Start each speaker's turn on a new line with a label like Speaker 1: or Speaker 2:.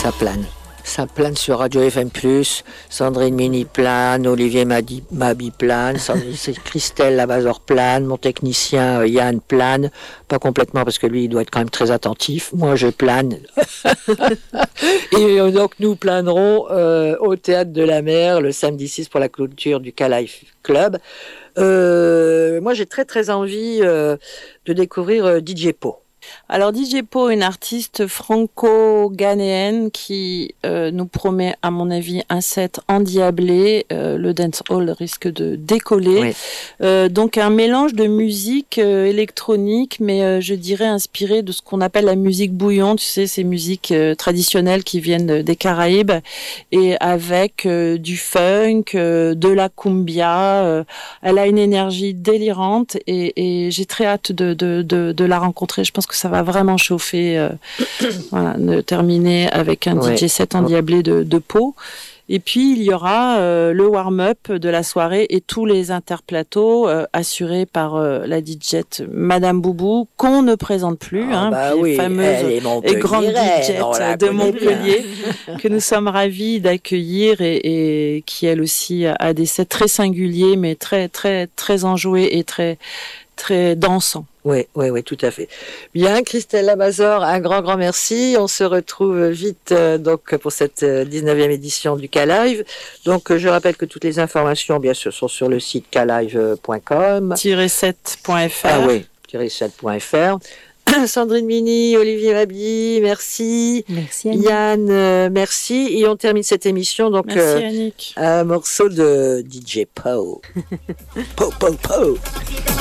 Speaker 1: ça plane. Ça plane sur Radio FM+, Sandrine Mini plane, Olivier Mabi plane, Christelle Labazor plane, mon technicien Yann plane, pas complètement parce que lui il doit être quand même très attentif, moi je plane. Et donc nous planerons au Théâtre de la Mer le samedi 6 pour la clôture du K-Life Club. Moi j'ai très très envie de découvrir DJ Po.
Speaker 2: Alors DJ Po, une artiste franco-ghanéenne qui nous promet, à mon avis, un set endiablé. Le dance hall risque de décoller. Oui. Donc un mélange de musique électronique, mais je dirais inspiré de ce qu'on appelle la musique bouillon. Tu sais, ces musiques traditionnelles qui viennent des Caraïbes, et avec du funk, de la cumbia. Elle a une énergie délirante et j'ai très hâte de la rencontrer. Je pense que ça va vraiment chauffer, voilà, terminer avec un DJ set endiablé de Pau. Et puis, il y aura le warm-up de la soirée et tous les interplateaux assurés par la DJ Madame Boubou, qu'on ne présente plus, fameuse et grande DJ de Montpellier, que nous sommes ravis d'accueillir et qui, elle aussi, a des sets très singuliers, mais très, très, très enjoués et très, très dansants.
Speaker 1: Oui, tout à fait. Bien, Christelle Labazor, un grand merci. On se retrouve vite donc pour cette 19e édition du K-Live. Donc, je rappelle que toutes les informations, bien sûr, sont sur le site klive.com.
Speaker 2: -7.fr.
Speaker 1: Ah oui, -7.fr. Sandrine Mini, Olivier Mabi, merci.
Speaker 3: Merci Annick.
Speaker 1: Yann, merci. Et on termine cette émission donc
Speaker 2: merci,
Speaker 1: un morceau de DJ Po. Po.